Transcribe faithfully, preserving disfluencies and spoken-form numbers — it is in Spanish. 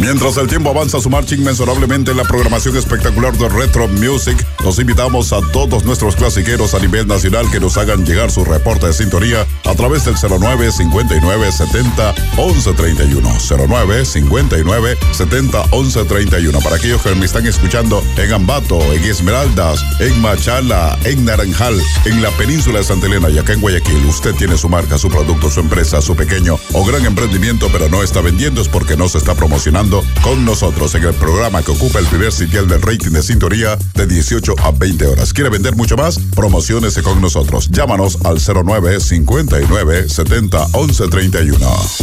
Mientras el tiempo avanza su marcha inmensurablemente en la programación espectacular de Retro Music, nos invitamos a todos nuestros clasiqueros a nivel nacional que nos hagan llegar su reporte de sintonía a través del cero nueve cincuenta y nueve setenta once treinta y uno. cero nueve cincuenta y nueve setenta once treinta y uno. Para aquellos que me están escuchando en Ambato, en Esmeraldas, en Machala, en Naranjal, en la península de Santa Elena y acá en Guayaquil, usted tiene su marca, su producto, su empresa, su pequeño o gran emprendimiento, pero no está vendiendo, es porque no se está promocionando con nosotros en el programa que ocupa el primer sitial del rating de sintonía de dieciocho a veinte horas. ¿Quiere vender mucho más? Promociónese con nosotros. Llámanos al cero nueve cincuenta y nueve setenta once treinta y uno.